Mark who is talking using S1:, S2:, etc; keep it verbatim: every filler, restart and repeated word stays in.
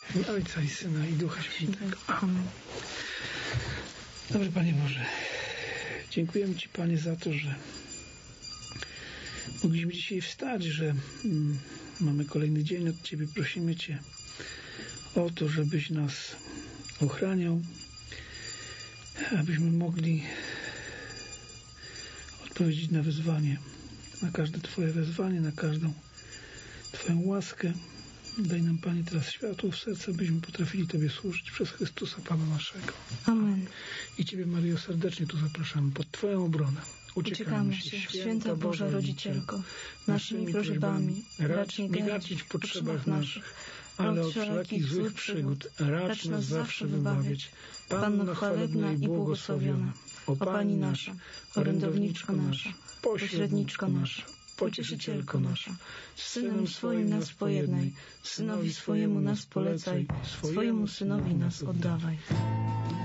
S1: I Ojca, i Syna, i Ducha Świętego. Amen. Dobrze, Panie Boże, dziękujemy Ci, Panie, za to, że mogliśmy dzisiaj wstać, że mm, mamy kolejny dzień od Ciebie. Prosimy Cię o to, żebyś nas ochraniał, abyśmy mogli odpowiedzieć na wezwanie, na każde Twoje wezwanie, na każdą Twoją łaskę. Daj nam, Panie, teraz światło w serce, byśmy potrafili Tobie służyć przez Chrystusa, Pana naszego.
S2: Amen.
S1: I Ciebie, Maryjo, serdecznie tu zapraszamy pod Twoją obronę.
S2: Uciekamy się, Święta Boża Rodzicielko, naszymi prośbami, racz nie gadzić w potrzebach naszych, ale od wszelakich złych przygód racz nas zawsze wybawiać. Panno chwalebna i błogosławiona, o Pani nasza, orędowniczko nasza, pośredniczko nasza, Pocieszycielko nasza, z Synem swoim nas pojednaj, Synowi swojemu nas polecaj, swojemu Synowi nas oddawaj.